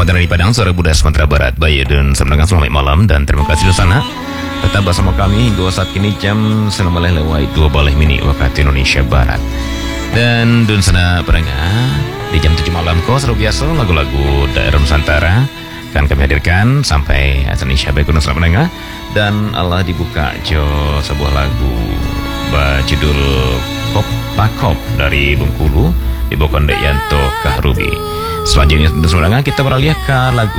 dari Padang, Suara Buddha Sumatera Barat. Baik, dan selamat malam dan terima kasih di sana. Tetap bersama kami hingga saat kini jam 19.02 waktu Indonesia Barat. Dan sana pendengar di jam 7 malam kau seru biasa lagu-lagu daerah Nusantara kan kami hadirkan sampai Indonesia baik untuk pendengar. Dan Allah dibuka jo sebuah lagu berjudul Kop Pakop dari Bengkulu dibawakan Dek Yanto Kahrubi. Selanjutnya tentu saudara kita beralih ke lagu